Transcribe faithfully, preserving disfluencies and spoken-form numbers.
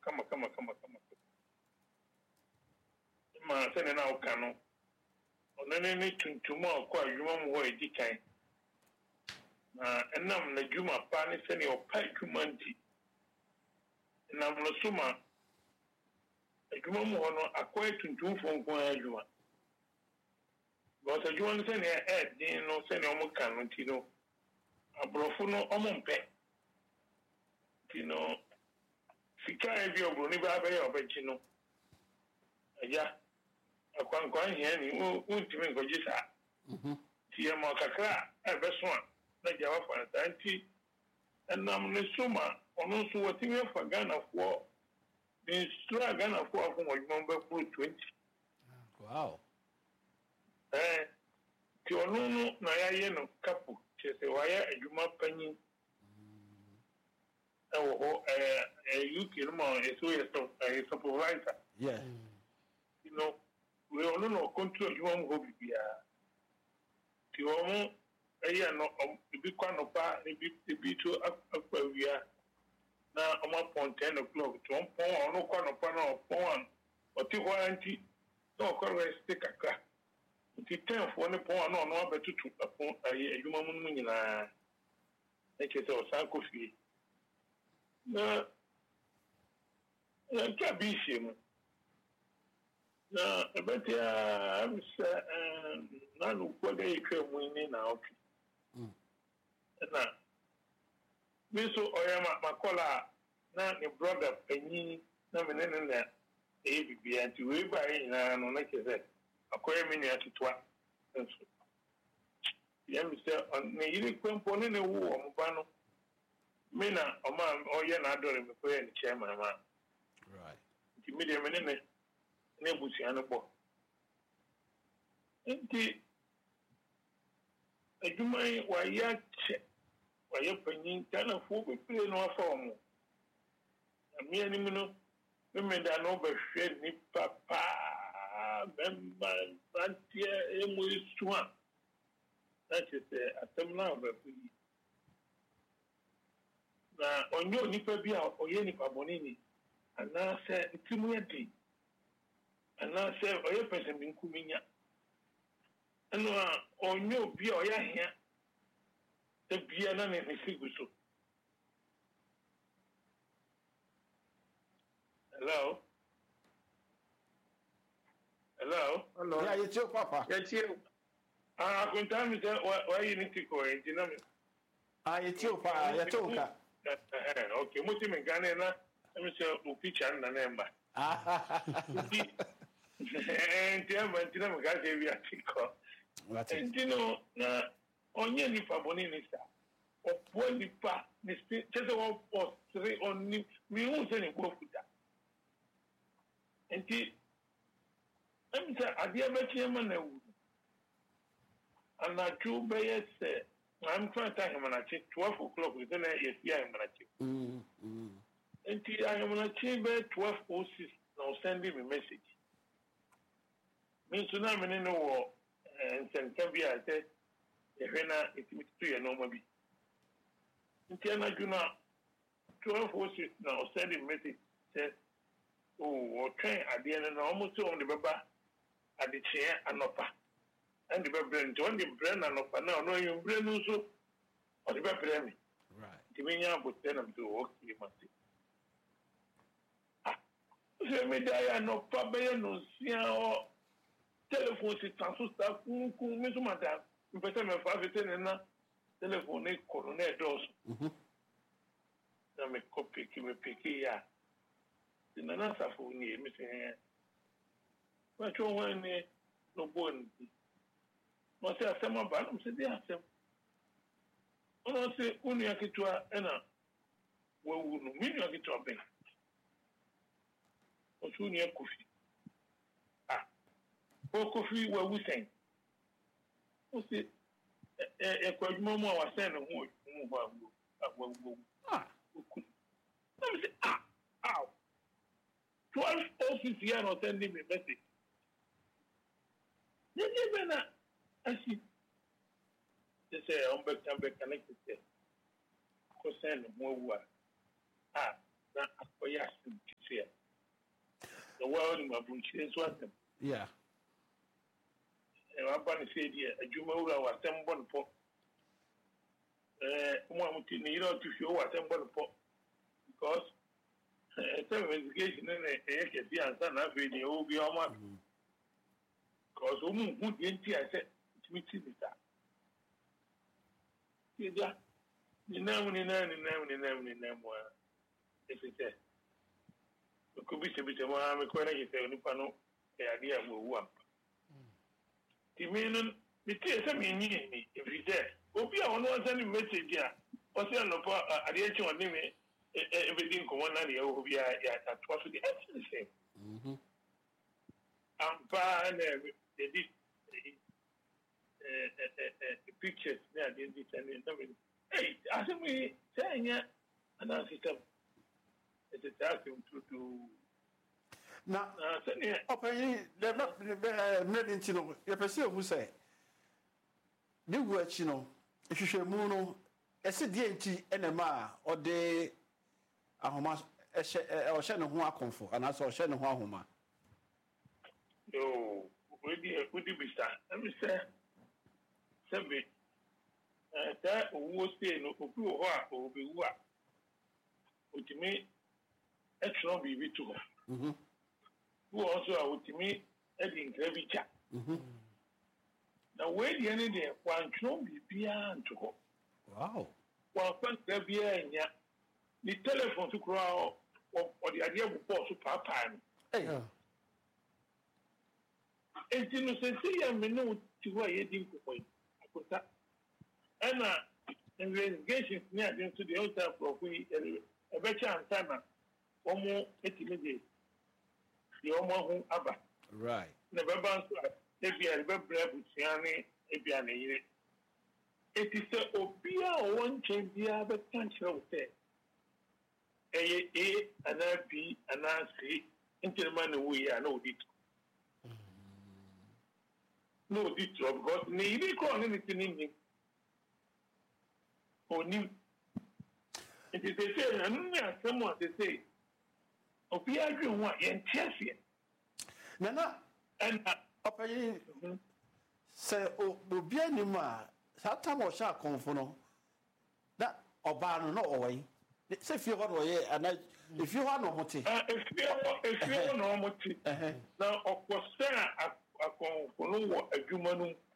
kama kama kama kama ma sene na oka no onene ne tuntum akọ adwuma mu ho edi kan na enam na dwuma pa ne sene opa adwuma nti enam no suma adwuma mu ho no akọ tuntum fonko adwuma But you understand here, Ed, you know, send your can, you know, a brofuno omumpe. You know, Sika if you're Bruniba or Betino. Yeah, a quan here, you won't even go just at. See a Mokaka, a best one, like your for auntie, and I'm the summer, on also what you for Ghana for. The straw Ghana for from what number twenty. Wow. Eh, ti onunu na ya ye no kapu chese waya adwuma panyin eh wo eh eh U K no mo eso eso eh supervisor yeah you know we onu no control adwuma mo bibia ti omo eh ya no bi kwa no pa ni bi bi to akwa na omo pon ten o'clock to pon onu kwa no pa na pon o ti ho anti no ko rest kakra Ti ten for ne pon no no abetutu pon ayi adwuma mu nyina e ke se o san kofi na na ka bi shemu na ebetia amsa na no ko de ikwe mu ni na ofi mm na mi so oyama makola na ne brother penyi na menene na e bibia nti we ba yi na no na ke se akoye mini atutwa nso ya mi se ne yiri kwempo ne ne wu o mba no me na o ma oye na adore me ko ye ni chairman ma right ti mi de me ne ne ne busia no bo nti adumai wa ya che wa ya panyin kana fu be pele no afa o mo ami ani mi no me da no be hwe ni papa member Bantia Emu Swan. That is a terminal of a free. Now, on your Nipabia or Yenipa Bonini, and now say Timothy, and now say, or your person in Kuminia. And on your beer or here, the beer none in the Sigusu. Hello? Hello? Hello. Yeah, it's your papa. It's you. Ah, uh, time is why you need to go in dynamic. Ah, it's your papa. Yeah, toka. Okay, muti mengane na emse upicha na nemba. Ah. Ntia mantina mgaze bi atiko. Ntino na onye ni faboni ni sa. Opo ni pa ni spe chese wo post three on ni mi un se ni bofuta. Nti emse adia betie ma na wu. Anaju beye se I'm trying to tell him at twelve o'clock with an yes, yeah, I'm going to. And I am going to chamber twelve oh six now send him a message. Means to know in the war and send Cambia said, Hena, it's me to your normal be. Until I do not twelve oh six now send him message said, oh, okay, at the end and almost on the baba at the chair and upper. And the brain, John the brain and of now, no, you brain also, or the brain. Right. The minion would tell them to work, you must say. Ah, so me die and no papa, no see or telephone, sit and so stuff, who miss madame, you better me five ten and now telephone, a coronet doors. Hm. Now me copy, give me picky, ya. The Nana for me, Mister But you want no bone. Mo se asema ba no se di asem ono se unu yakitwa ena wawu no minu yakitwa ben o su ni kofi ah o kofi wawu sen o se e e kwaduma mu a wasen no ho mu ho agbo agbo ah o ku no se ah ah twelve oh six year no send me message ni ni bena Asi, they say, I'm back, I'm back connected there. Concern more work. Ah, that for yes, to say, the world in my bunch is what them. Yeah. And I'm going to say, a Jumura was ten bon pop. Uh, one thing you know to show what ten bon pop because some investigation in a K P and San Africa, you will be on one. Because whom would the I said, to me, that. Yeah, you know, you know, you know, you know, you know, if it's a it could be a bit of one, I'm going to say, Nipano, the idea will work. The meaning, the tears are meaning me, if it's there. Will be on one sending message here, or say, no, at the edge of name, everything go on, and you will be at what the same. I'm fine, they did. The pictures there, they did and everything. Hey, I think we saying yeah, and our system. It's a task to do. Now, open they're not ready to know. You perceive who say the word, you know, if you should move, a C D N T N M R or the Ahoma or Shannon who are comfort, and I saw Shannon Homa. No, would you be stand? Let me say. Seven. That was saying, no, who are or be what? With me, extra be with you. Who also are with me, adding heavy chat. Now, where the end there, one can be beyond to go. Wow. One first there be a the telephone to grow or the idea of boss to papa. Hey. And you say, I may know to why you didn't go. And uh, investigations near to the hotel for we a better and time almost eighty minutes. The almost abba. Right. Never bounce if you are a brave with Siani, if you are a it is a obia one change the other country of say. A, A, and I B, and I C, into the man we are no it. No, this job because neither call anything in him. Or new. It is a say, and someone they say, of the arguing what in Chelsea. Nana, and open say, oh, be any ma, Satam or Shark confono. That or barn no way. Say if you want to and if you want no motive. If you want no motive, now of course, a confono, a human